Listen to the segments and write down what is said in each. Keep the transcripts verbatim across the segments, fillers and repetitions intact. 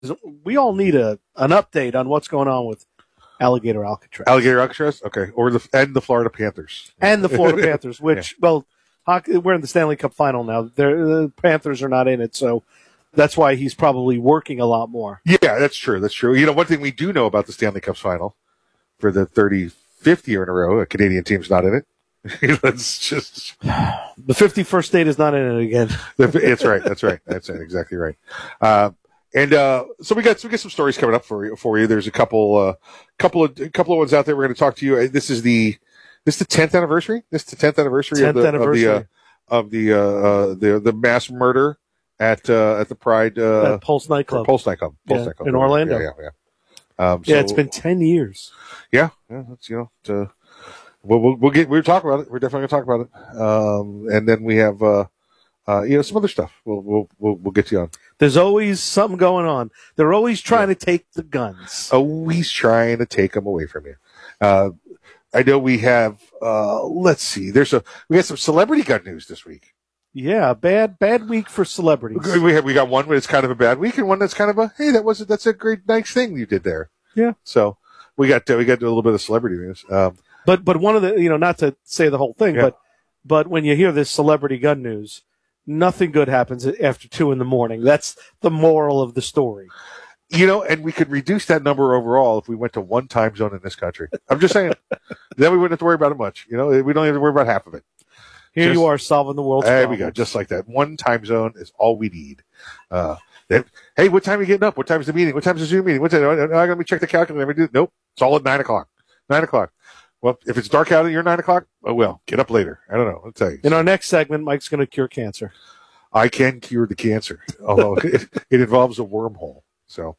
we all need a an update on what's going on with Alligator Alcatraz. Alligator Alcatraz? Okay. Or the and the Florida Panthers. And the Florida Panthers, which, yeah. well, hockey, we're in the Stanley Cup final now. They're, the Panthers are not in it, so that's why he's probably working a lot more. Yeah, that's true. That's true. You know, one thing we do know about the Stanley Cup final for the thirty-fifth year in a row, a Canadian team's not in it. That's just the fifty-first state is not in it again. That's right. That's right. That's exactly right. Uh, and uh, so we got so we got some stories coming up for you. For you, there's a couple, uh, couple of couple of ones out there. We're going to talk to you. This is the this is the tenth anniversary. This is the tenth anniversary tenth of the anniversary. of the uh, of the, uh, uh, the the mass murder at uh, at the Pride uh, at Pulse nightclub. Pulse nightclub. Pulse yeah, nightclub in Orlando. Yeah, yeah, yeah. Um, so, yeah, it's been ten years. Yeah, yeah. That's you know. It's, uh, We'll, we'll, we'll get, we'll talk about it. We're definitely going to talk about it. Um, and then we have, uh, uh, you know, some other stuff we'll, we'll, we'll, we'll get you on. There's always something going on. They're always trying yeah. to take the guns. Always trying to take them away from you. Uh, I know we have, uh, let's see, there's a, we got some celebrity gun news this week. Yeah, bad, bad week for celebrities. We have, we got one where it's kind of a bad week and one that's kind of a, hey, that was, that's a great, nice thing you did there. Yeah. So we got, uh, we got to do a little bit of celebrity news. Um, But but one of the, you know, not to say the whole thing, yeah. but but when you hear this celebrity gun news, nothing good happens after two in the morning. That's the moral of the story. You know, and we could reduce that number overall if we went to one time zone in this country. I'm just saying. Then we wouldn't have to worry about it much. You know, we don't have to worry about half of it. Here just, you are solving the world's There problems. we go. Just like that. One time zone is all we need. Uh, they, hey, what time are you getting up? What time is the meeting? What time is the Zoom meeting? What time? I'm going to check the calculator. Let me do, nope. It's all at nine o'clock. Nine o'clock. Well, if it's dark out at your nine o'clock, oh well, get up later. I don't know. I'll tell you. In our next segment, Mike's going to cure cancer. I can cure the cancer, although it, it involves a wormhole. So,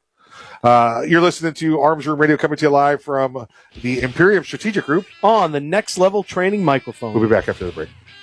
uh, you're listening to Arms Room Radio coming to you live from the Imperium Strategic Group on the Next Level Training microphone. We'll be back after the break.